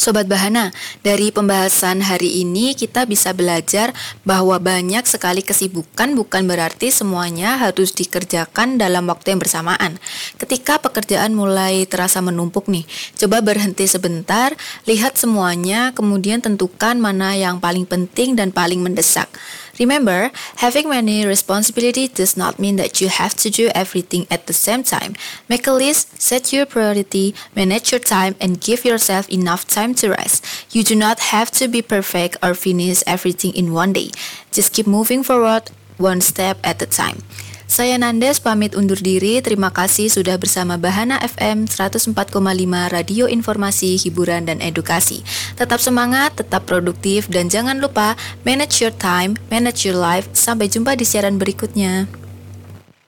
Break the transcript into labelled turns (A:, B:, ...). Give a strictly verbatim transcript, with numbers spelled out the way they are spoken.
A: Sobat Bahana, dari pembahasan hari ini kita bisa belajar bahwa banyak sekali kesibukan bukan berarti semuanya harus dikerjakan dalam waktu yang bersamaan. Ketika pekerjaan mulai terasa menumpuk nih, coba berhenti sebentar, lihat semuanya, kemudian tentukan mana yang paling penting dan paling mendesak. Remember, having many responsibilities does not mean that you have to do everything at the same time. Make a list, set your priority, manage your time, and give yourself enough time to rest. You do not have to be perfect or finish everything in one day. Just keep moving forward, one step at a time. Saya Nandes pamit undur diri, terima kasih sudah bersama Bahana F M seratus empat koma lima Radio Informasi, Hiburan, dan Edukasi. Tetap semangat, tetap produktif, dan jangan lupa manage your time, manage your life. Sampai jumpa di siaran berikutnya.